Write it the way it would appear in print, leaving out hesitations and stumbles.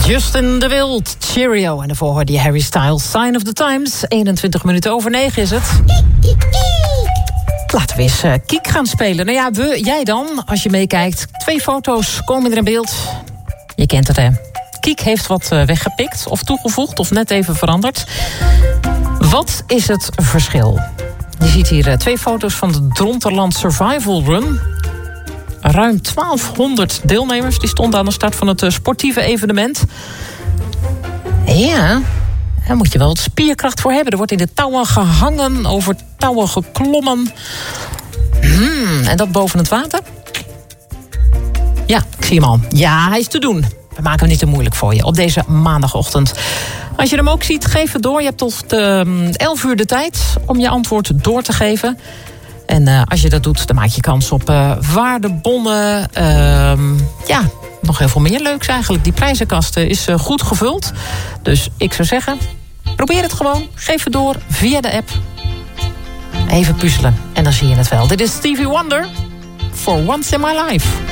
Justin de Wild, Cheerio. En daarvoor hoorde je Harry Styles, Sign of the Times. 21 minuten over 9 is het. Laten we eens Kiek gaan spelen. Nou ja, jij dan, als je meekijkt. 2 foto's komen er in beeld. Je kent het, hè? Kiek heeft wat weggepikt of toegevoegd of net even veranderd. Wat is het verschil? Je ziet hier 2 foto's van de Dronterland Survival Run. Ruim 1200 deelnemers die stonden aan de start van het sportieve evenement. Ja, daar moet je wel wat spierkracht voor hebben. Er wordt in de touwen gehangen, over touwen geklommen. En dat boven het water? Ja, ik zie hem al. Ja, hij is te doen. We maken hem niet te moeilijk voor je op deze maandagochtend. Als je hem ook ziet, geef het door. Je hebt tot 11 uur de tijd om je antwoord door te geven. En als je dat doet, dan maak je kans op waardebonnen. Nog heel veel meer leuks eigenlijk. Die prijzenkast is goed gevuld. Dus ik zou zeggen, probeer het gewoon. Geef het door via de app. Even puzzelen en dan zie je het wel. Dit is Stevie Wonder. For Once in My Life.